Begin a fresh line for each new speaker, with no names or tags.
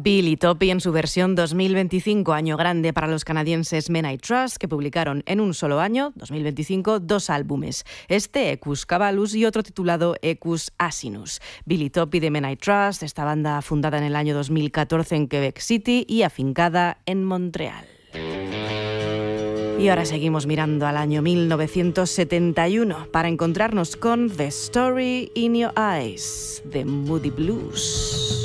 Billy Toppy en su versión 2025, año grande para los canadienses Men I Trust, que publicaron en un solo año, 2025, 2 álbumes. Este, Ecus Cabalus, y otro titulado Ecus Asinus. Billy Toppy de Men I Trust, esta banda fundada en el año 2014 en Quebec City y afincada en Montreal. Y ahora seguimos mirando al año 1971 para encontrarnos con The Story in Your Eyes, de Moody Blues.